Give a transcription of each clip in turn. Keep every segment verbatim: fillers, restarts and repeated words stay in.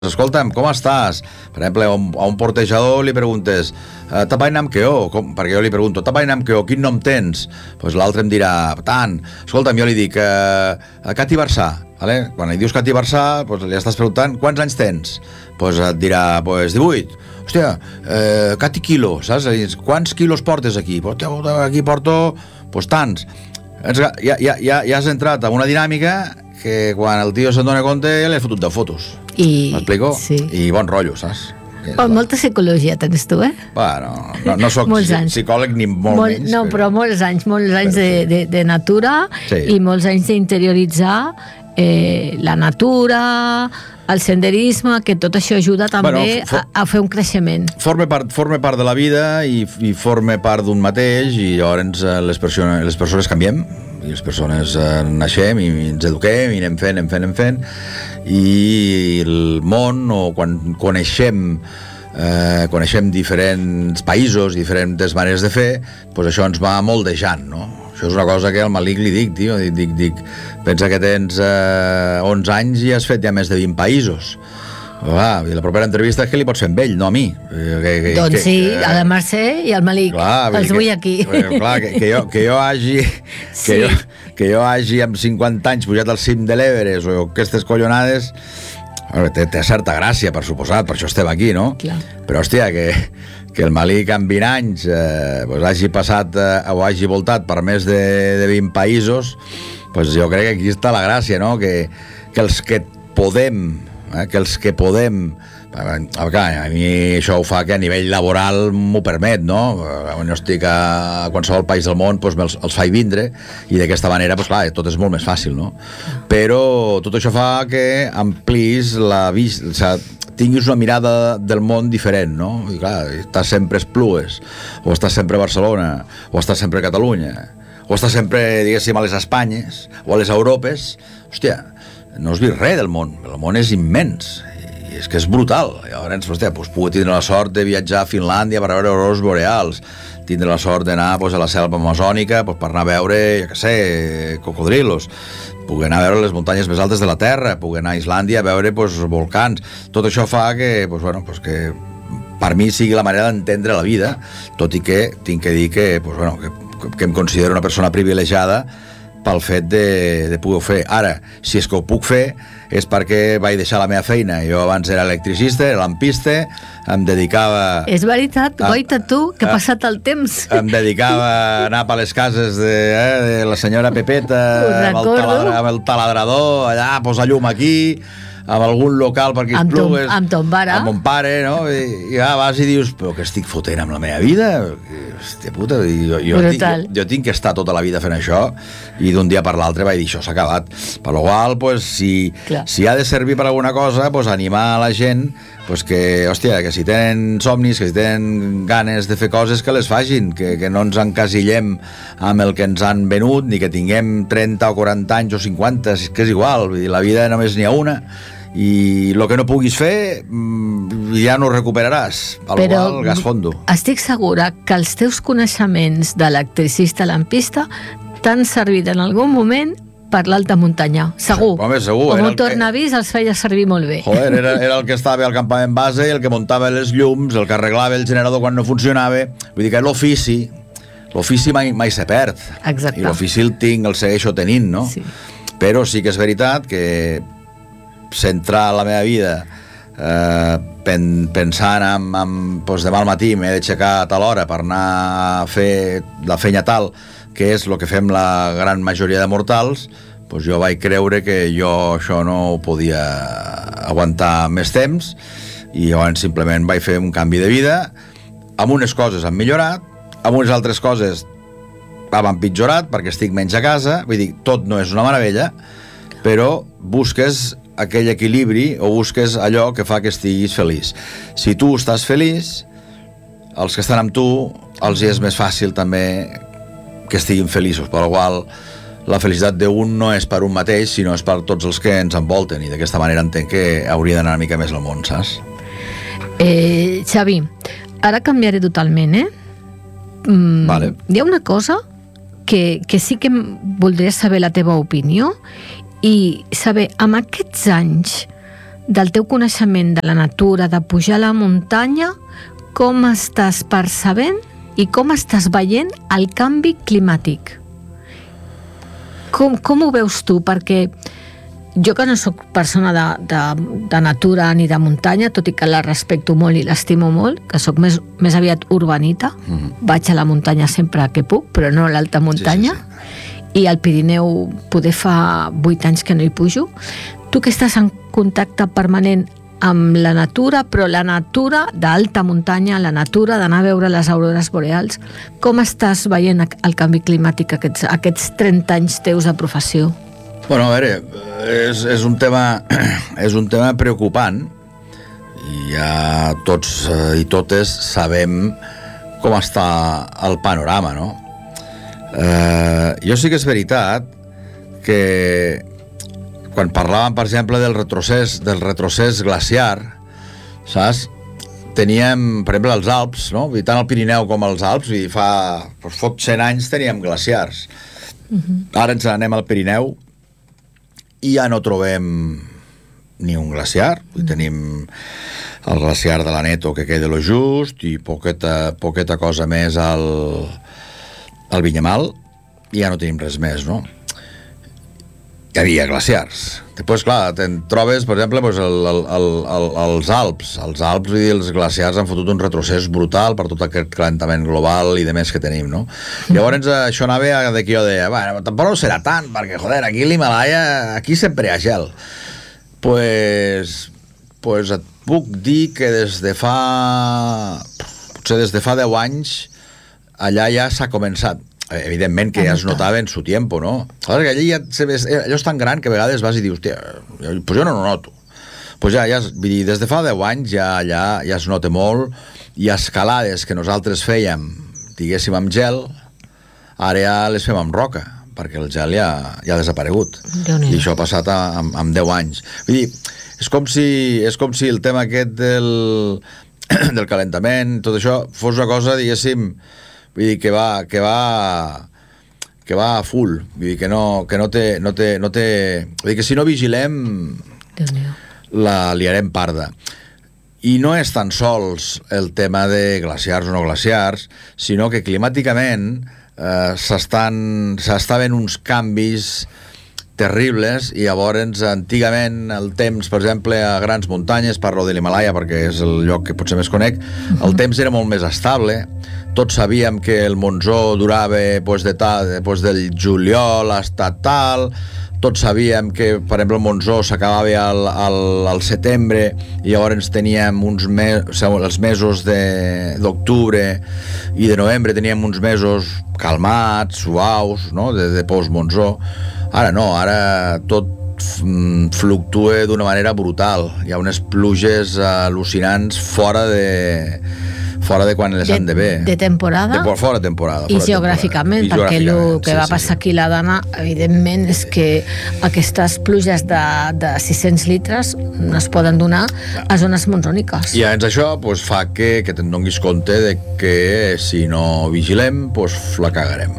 Escolta'm, com estàs? Per exemple, a un, a un portejador li preguntes tapainam queo, com, perquè jo li pregunto tapainam queo, quin nom tens? Pues l'altre em dirà, tant. Escolta'm, jo li dic uh, Cati Barçà, vale? Quan li dius Cati Barçà, pues li estàs preguntant quants anys tens? Pues et dirà, pues divuit. Hòstia, eh, Cati Quilo, saps? Quants quilos portes aquí? Pues, aquí porto, pues tants. Ja, ja, ja, ja has entrat en una dinàmica que quan el tio se'n dona compte ja l'he fotut de fotos. I... M'explico? Sí. I bon rotllo, saps? Oh, molta psicologia tens tu, eh? Bueno, no, no soc psicòleg ni molt, molt menys. No, però molts anys, molts anys de, sí. de, de natura, sí. I molts anys d'interioritzar eh, la natura, el senderisme, que tot això ajuda també bueno, for, a, a fer un creixement. Forma part, forma part de la vida i, i forma part d'un mateix, i llavors les persones, les persones canviem, i les persones eh, naixem i ens eduquem i anem fent, anem fent, anem fent, i el món, o quan coneixem eh, coneixem diferents països, diferents maneres de fer, doncs això ens va moldejant, no? Això és una cosa que al Malik li dic, tio, dic, dic, dic pensa que tens eh, onze anys i has fet ja més de vint països. Ah, i la propera entrevista és que li pots fer amb ell, no a mi. Que, que, doncs que, sí, que, a la Mercè i al Malik, clar, els vull que, aquí. Clar, que, que, jo, que jo hagi sí. que, jo, que jo hagi amb cinquanta anys pujat al cim de l'Everest o aquestes collonades, té, té certa gràcia, per suposat, per això estem aquí, no? Clar. Però hòstia, que, que el Malik amb vint anys eh, pues hagi passat eh, o hagi voltat per més de, de vint països, pues jo crec que aquí està la gràcia, no? Que, que els que podem Eh, que els que podem, clar, a mi això ho fa que a nivell laboral m'ho permet, no? Quan jo estic a qualsevol país del món, doncs els, els faig vindre, i d'aquesta manera, doncs clar, tot és molt més fàcil, no? Però tot això fa que amplis la vista, o sigui, tinguis una mirada del món diferent, no? I clar, estàs sempre a Esplugues, o estàs sempre a Barcelona, o estàs sempre a Catalunya, o estàs sempre, diguéssim, a les Espanyes, o a les Europes, hòstia, no has vist res del món, el món és immens i és que és brutal. Llavors, hòstia, doncs puc tindre la sort de viatjar a Finlàndia per veure aurores boreals, tindre la sort d'anar doncs, a la selva amazònica doncs, per anar a veure, ja què sé, cocodrilos, puc anar a veure les muntanyes més altes de la Terra, puc anar a Islàndia a veure doncs, volcans. Tot això fa que, doncs, bueno, doncs, que per mi sigui la manera d'entendre la vida, tot i que tinc que dir que, doncs, bueno, que, que em considero una persona privilegiada pel fet de, de poder fer. Ara, si és que ho puc fer, és perquè vaig deixar la meva feina. Jo abans era electricista, era lampista, em dedicava... És veritat, a, goita tu, que ha passat el temps. Em dedicava a anar per les cases de, eh, de la senyora Pepeta, amb el, taladra, amb el taladrador, allà, posar llum aquí, amb algun local per aquí amb Esplugues, ton, amb ton pare, amb mon pare, no? I, i ja vas i dius, però què estic fotent amb la meva vida? Hòstia puta, jo, jo, tinc, jo, jo tinc que estar tota la vida fent això, i d'un dia per l'altre vaig dir, això s'ha acabat. Per la qual, pues, si, si ha de servir per alguna cosa, pues, animar a la gent pues, que, hòstia, que si tenen somnis, que si tenen ganes de fer coses, que les facin, que, que no ens encasillem amb el que ens han venut, ni que tinguem trenta o quaranta anys o cinquanta, que és igual, vull dir, la vida només n'hi ha una, i el que no puguis fer ja no ho recuperaràs, al però qual gas fondo. Estic segura que els teus coneixements d'electricista lampista t'han servit en algun moment per l'alta muntanya, segur. Home, segur. O un tornavís els feia servir molt bé. Joder, era, era el que estava al campament base, el que muntava les llums, el que arreglava el generador quan no funcionava. Vull dir que l'ofici, l'ofici mai, mai se perd. Exacte. I l'ofici el tinc, el segueixo tenint, no? Sí. Però sí que és veritat que centrar la meva vida eh, pen, pensant en, en doncs demà al matí m'he d'aixecar a tal hora per anar a fer la feina tal, que és el que fem la gran majoria de mortals, doncs jo vaig creure que jo això no ho podia aguantar més temps, i llavors simplement vaig fer un canvi de vida. Amb unes coses han millorat, amb unes altres coses han empitjorat perquè estic menys a casa, vull dir, tot no és una meravella, però busques aquell equilibri o busques allò que fa que estiguis feliç. Si tu estàs feliç, els que estan amb tu els és més fàcil també que estiguin feliços, per la qual la felicitat d'un no és per un mateix, sinó és per tots els que ens envolten, i d'aquesta manera entenc que hauria d'anar una mica més al món, saps? Eh, Xavi, ara canviaré totalment, eh? Mm, vale. Hi ha una cosa que, que sí que voldria saber la teva opinió, i saber, amb aquests anys del teu coneixement de la natura, de pujar a la muntanya, com estàs percebent i com estàs veient el canvi climàtic? Com, com ho veus tu? Perquè jo, que no sóc persona de, de, de natura ni de muntanya, tot i que la respecto molt i l'estimo molt, que sóc més, més aviat urbanita, mm. vaig a la muntanya sempre que puc, però no a l'alta muntanya, sí, sí, sí. I al Pirineu poder fa vuit anys que no hi pujo. Tu que estàs en contacte permanent amb la natura, però la natura d'alta muntanya, la natura d'anar a veure les aurores boreals, com estàs veient el canvi climàtic aquests, aquests trenta anys teus de professió? Bueno, a veure, és, és, un tema, és un tema preocupant i ja tots i totes sabem com està el panorama, no? Eh, jo sí que és veritat que quan parlàvem, per exemple, del retrocés, del retrocés glaciar, saps? Teníem, per exemple, els Alps, no? I tant el Pirineu com els Alps, i fa doncs, fot cent anys teníem glaciars. Uh-huh. Ara ens anem al Pirineu i ja no trobem ni un glaciar. Uh-huh. Tenim el glaciar de l'Aneto, que queda lo just, i poqueta, poqueta cosa més al, al Vinyamal, i ja no tenim res més, no? Hi havia glaciars. Després, clar, te'n trobes, per exemple, doncs el, el, el, el, els Alps. Els Alps i els glaciars han fotut un retrocés brutal per tot aquest calentament global i de més que tenim, no? Mm. Llavors, això anava de que jo deia, bueno, tampoc no serà tant, perquè, joder, aquí l'Himalaya, aquí sempre hi ha gel. Pues, pues et puc dir que des de fa... potser des de fa deu anys allà ja s'ha començat. Evidentment que ja es notava en su tiempo, no? Clar, que allà ja se ves, allò és tan gran que a vegades vas i dius, hòstia, pues jo no ho noto. Pues ja, ja, vull dir, des de fa deu anys ja allà ja es nota molt, i escalades que nosaltres fèiem, diguéssim, amb gel, ara ja les fem amb roca, perquè el gel ja, ja ha desaparegut. I això ha passat amb, amb deu anys. Vull dir, és com si, és com si el tema aquest del, del calentament, tot això, fos una cosa, diguéssim, vull dir, que va que va que va a full, vull dir, que no, que no té, no té, no té... Vull dir que si no vigilem la liarem parda. I no és tan sols el tema de glaciars o no glaciars, sinó que climàticament eh, s'estan s'estaven uns canvis terribles, i llavors antigament el temps, per exemple, a grans muntanyes, parlo de l'Himalaya perquè és el lloc que potser més conec, el temps era molt més estable. Tots sabíem que el monsó durava pues, de tal, pues, del juliol hasta tal, tots sabíem que, per exemple, el monsó s'acabava al, al, al setembre, i llavors teníem uns mesos, els mesos d'octubre i de novembre teníem uns mesos calmats, suaus, no? de, de post-monsó. Ara no, ara tot fluctua d'una manera brutal. Hi ha unes pluges al·lucinants fora de... fora de quan les de, han de ver. De temporada? De, fora de temporada. I geogràficament, temporada. perquè el que sí, va passar sí. aquí la Dana, evidentment, és que aquestes pluges de, de sis-cents litres no es poden donar a zones monsòniques. I llavors això pues, fa que, que te'n donis compte de que si no vigilem, pues, la cagarem.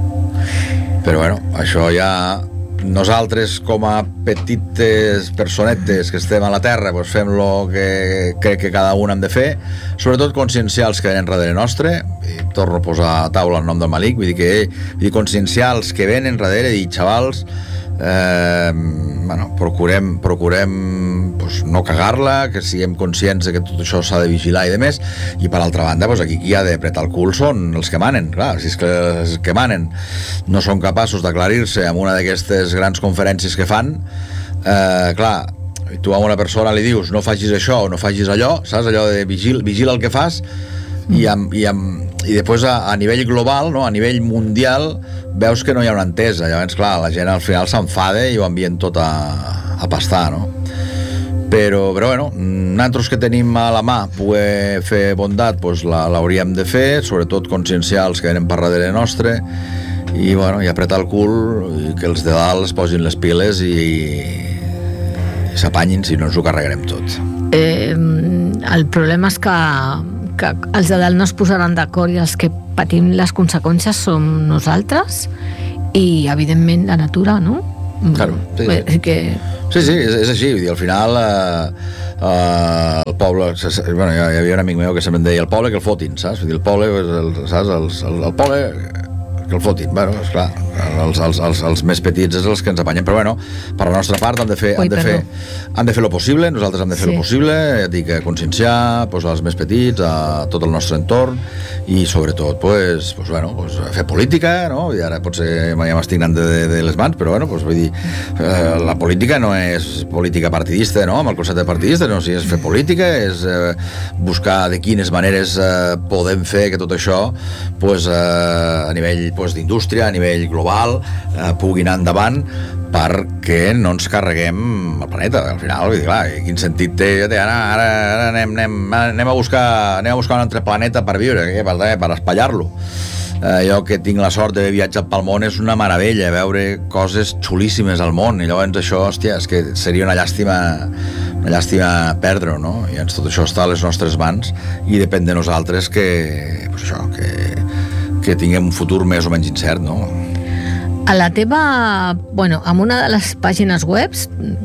Però bueno, això ja... Nosaltres, com a petites personetes que estem a la Terra, doncs fem el que crec que cada un hem de fer, sobretot conscienciar els que venen darrere nostre, i torno a posar a taula el nom del Malik, vull dir que vull dir, conscienciar els que venen darrere, i xavals, eh, bueno, procurem, procurem pues, no cagar-la, que siguem conscients de que tot això s'ha de vigilar i de més, i per altra banda, pues, aquí qui ha d'apretar el cul són els que manen, clar, si és que els que manen no són capaços d'aclarir-se en una d'aquestes grans conferències que fan, eh, clar, tu a una persona li dius no facis això o no facis allò, saps, allò de vigil, vigila el que fas, mm. i, amb, i, amb, i després a, a nivell global, no? A nivell mundial, veus que no hi ha una entesa. Llavors, clar, la gent al final s'enfada i ho envien tot a, a pastar, no? Però, però bueno, nosaltres que tenim a la mà poder fer bondat, doncs l'hauríem de fer, sobretot conscienciar els que venen per darrere nostre, i, bueno, i apretar el cul, i que els de dalt es posin les piles i, i s'apanyin, si no ens ho carregarem tot. Eh, el problema és que, que els de dalt no es posaran d'acord, i els que patim les conseqüències som nosaltres i, evidentment, la natura, no? Claro, sí, sí. Que... Sí, sí, és, és així, vull dir, al final eh, eh, el poble, bueno, hi havia un amic meu que sempre em deia el poble que el fotin, saps? Vull dir, el poble, el, saps? El, el, el poble que el fotin, bueno, esclar, els, els, els, els més petits és els que ens apanyen, però bueno, per la nostra part han de fer, Ui, han de fer, han de fer lo possible, nosaltres hem de fer Sí. lo possible, ja dic, conscienciar, pues, als més petits, a tot el nostre entorn, i sobretot, pues, pues, bueno, pues, fer política, no? I ara potser ja m'estic anant de, de, de les mans, però bueno, pues, vull dir, eh, la política no és política partidista, no? Amb el concepte partidista, no, si és fer política, és eh, buscar de quines maneres eh, podem fer que tot això, pues, eh, a nivell pues, d'indústria, a nivell global, eh, pugui anar endavant perquè no ens carreguem el planeta, al final, vull dir, clar, quin sentit té, ara, ara, ara anem, anem, anem, a buscar, anem a buscar un altre planeta per viure, eh, per, per espatllar-lo. Eh, jo que tinc la sort d'haver viatjat pel món és una meravella, veure coses xulíssimes al món, i llavors això, hòstia, és que seria una llàstima una llàstima perdre-ho, no? I llavors tot això està a les nostres mans i depèn de nosaltres que, pues això, que, que tinguem un futur més o menys incert, no? A la teva... Bueno, en una de les pàgines webs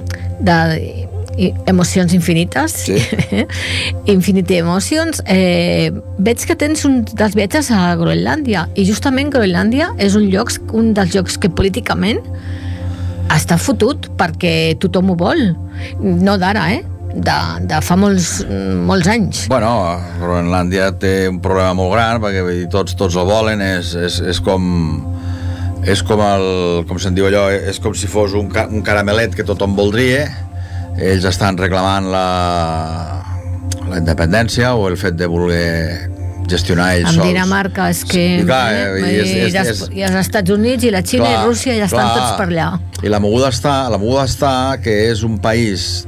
de Emocions Infinites, Sí. Infinity Emotions, eh, veig que tens un dels viatges a Groenlàndia, i justament Groenlàndia és un lloc, un dels llocs que políticament està fotut perquè tothom ho vol. No d'ara, eh? De, de fa molts, molts anys. Bueno, Groenlàndia té un problema molt gran perquè vull dir, tots, tots el volen, és, és, és com és com el, com se'n diu allò, és com si fos un, ca, un caramelet que tothom voldria. Ells estan reclamant la, la independència o el fet de voler gestionar ells Amb sols. Dinamarca és que... I clar, eh, eh, és, és, i, és, I els Estats Units i la Xina clar, i Rússia ja estan clar. tots per allà. I la moguda està, la moguda està que és un país,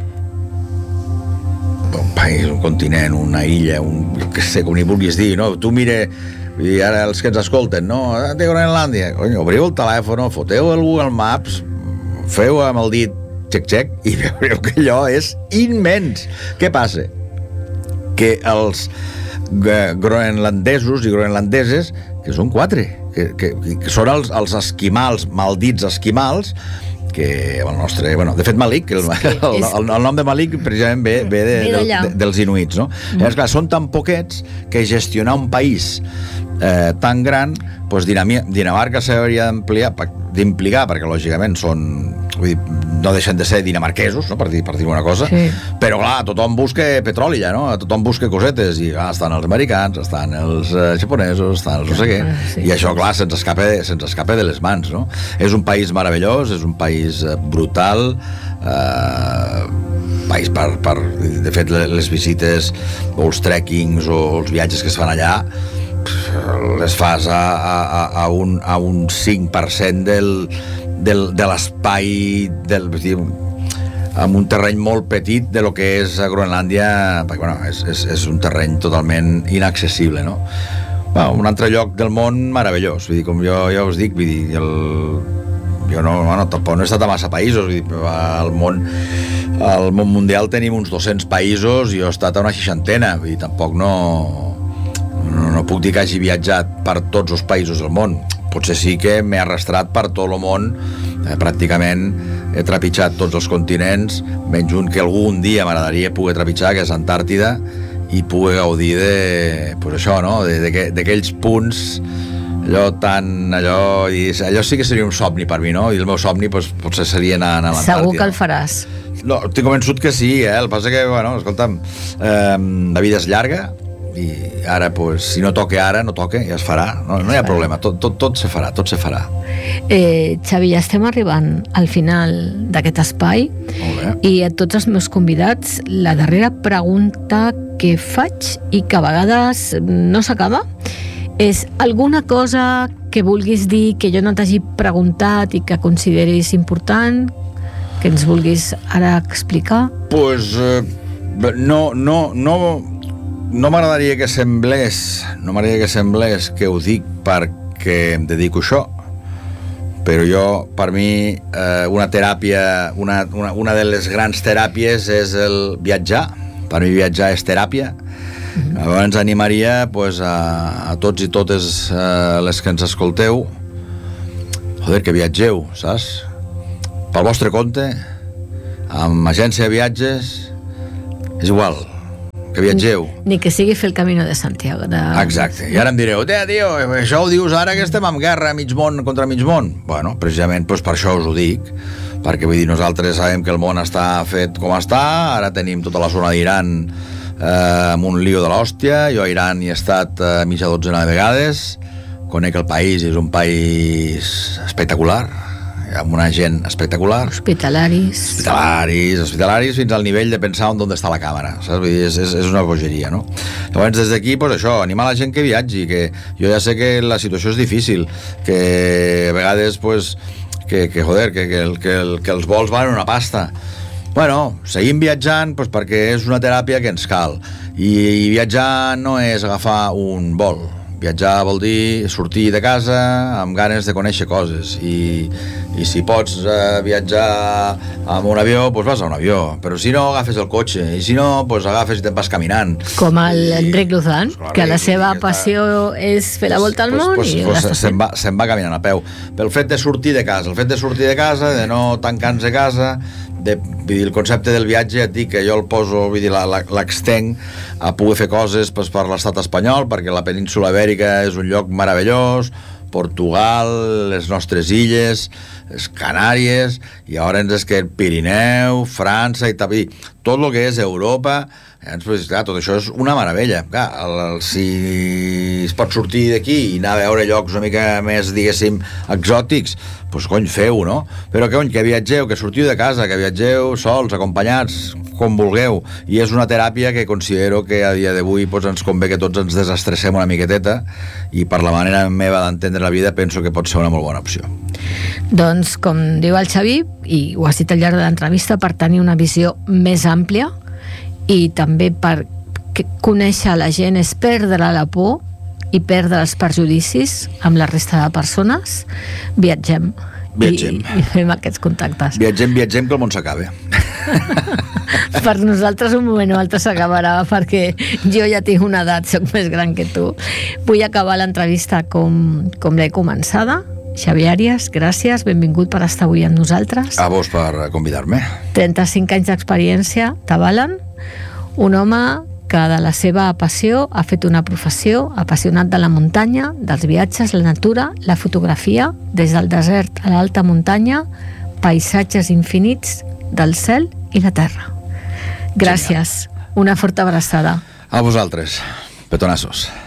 un país, un continent, una illa, un, jo què sé, com hi vulguis dir, no? Tu mire, i ara els que ens escolten, no? De Groenlàndia, cony, obriu el telèfon, foteu el Google Maps, feu amb el dit xec-xec i veureu que allò és immens. Què passa? Que els groenlandesos i groenlandeses, que són quatre, que, que, que són els, els esquimals, maldits esquimals, que el nostre, bueno, de fet Malik, el, el, el, el nom de Malik precisament ve, ve, de, de, de, dels inuits, no? Mm. Llavors, clar, són tan poquets que gestionar un país eh, tan gran, doncs Dinamarca s'hauria d'ampliar, d'implicar, perquè lògicament són, vull dir, no deixen de ser dinamarquesos, no? per dir, per dir una cosa, sí. Però clar, tothom busca petroli ja, no? Tothom busca cosetes, i clar, estan els americans, estan els eh, japonesos, estan els no sé què, sí. I això, clar, se'ns escapa, se'ns escapa de les mans, no? És un país meravellós, és un país brutal, eh, país per, per... De fet, les visites o els trekkings o els viatges que es fan allà les fas a, a, a, un, a un cinc per cent del, del, de l'espai del, amb un terreny molt petit de lo que és a Groenlàndia, perquè bueno, és, és, és un terreny totalment inaccessible, no? Bueno, un altre lloc del món meravellós, vull dir, com jo ja us dic, vull dir, el, jo no, bueno, tampoc no he estat a massa països, vull dir, al món al món mundial tenim uns dos-cents països i jo he estat a una seixantena, vull dir, tampoc no No, no puc dir que hagi viatjat per tots els països del món. Potser sí que m'he arrastrat per tot el món, eh, pràcticament he trepitjat tots els continents, menys un que algun dia m'agradaria poder trepitjar, que és Antàrtida, i poder gaudir de, pues això, no? D'aquells punts allò tan... Allò, i allò sí que seria un somni per mi, no? I el meu somni pues, potser seria anar, anar a l'Antàrtida. Segur que el faràs. No, estic convençut que sí, eh? El que passa que, bueno, escolta'm, eh, la vida és llarga, i ara, pues, si no toca ara, no toca, ja es farà, no, no hi ha problema, tot, tot, tot se farà, tot se farà. Eh, Xavi, ja estem arribant al final d'aquest espai i a tots els meus convidats la darrera pregunta que faig i que a vegades no s'acaba és alguna cosa que vulguis dir que jo no t'hagi preguntat i que consideris important, que ens vulguis ara explicar? Pues eh, no, no, no no m'agradaria que semblés no m'agradaria que semblés que ho dic perquè em dedico a això, però jo, per mi, eh, una teràpia una, una, una de les grans teràpies és el viatjar. Per mi viatjar és teràpia. Mm-hmm. Llavors animaria pues, a, a tots i totes eh, les que ens escolteu, joder, que viatgeu, saps? Pel vostre compte, amb agència de viatges, és igual, que viatgeu. Ni que sigui fer el Camino de Santiago. De... Exacte. I ara em direu, tia, tio, això ho dius ara que estem en guerra mig món contra mig món. Bueno, precisament doncs per això us ho dic, perquè vull dir, nosaltres sabem que el món està fet com està, ara tenim tota la zona d'Iran eh, amb un lío de l'hòstia. Jo a Iran hi he estat eh, mitja dotzena de vegades, conec el país, és un país espectacular, amb una gent espectacular. Hospitalaris. Hospitalaris, hospitalaris, fins al nivell de pensar on d'on està la càmera, saps? Vull dir, és, és, és una bogeria, no? Llavors, des d'aquí, pues això, animar la gent que viatgi, que jo ja sé que la situació és difícil, que a vegades, pues, que, que joder, que, que, el, que, el, que els vols valen una pasta. Bueno, seguim viatjant pues, perquè és una teràpia que ens cal. I, i viatjar no és agafar un vol. Viatjar vol dir sortir de casa amb ganes de conèixer coses i, i si pots eh, viatjar amb un avió, doncs vas a un avió, però si no agafes el cotxe i si no, doncs agafes i te'n vas caminant. Com l'Enric Luzán, pues, que la seva passió és fer la volta al món pues, i pues, pues, se'n va, se va caminant a peu. Pel fet de sortir de casa, el fet de sortir de casa, de no tancar-nos a casa, de, vull dir, el concepte del viatge, et dic que jo el poso, vull dir, l'extenc a poder fer coses pues, per l'estat espanyol, perquè la península Ibèrica és un lloc meravellós, Portugal, les nostres illes, les Canàries, i ara ens és que el Pirineu, França, i tal, tot el que és Europa, doncs, clar, tot això és una meravella. Clar, el, el, si es pot sortir d'aquí i anar a veure llocs una mica més, diguéssim, exòtics, doncs cony, feu, no? Però cony, que viatgeu, que sortiu de casa, que viatgeu sols, acompanyats, com vulgueu, i és una teràpia que considero que a dia d'avui doncs, ens convé que tots ens desestressem una miqueteta, i per la manera meva d'entendre la vida penso que pot ser una molt bona opció. Doncs, com diu el Xavi, i ho has dit al llarg de l'entrevista, per tenir una visió més àmplia i també per conèixer la gent és perdre la por i perdre els prejudicis amb la resta de persones. Viatgem. Viatgem. I, i fem aquests contactes. Viatgem, viatgem, que el món s'acabe. Per nosaltres un moment o altre s'acabarà, perquè jo ja tinc una edat, soc més gran que tu. Vull acabar l'entrevista com, com l'he començada. Xavi Àrias, gràcies, benvingut per estar avui amb nosaltres. A vos per convidar-me. trenta-cinc anys d'experiència t'avalen. Un home que de la seva passió ha fet una professió, apassionat de la muntanya, dels viatges, la natura, la fotografia, des del desert a l'alta muntanya, paisatges infinits del cel i la terra. Gràcies. Genial. Una forta abraçada. A vosaltres. Petonassos.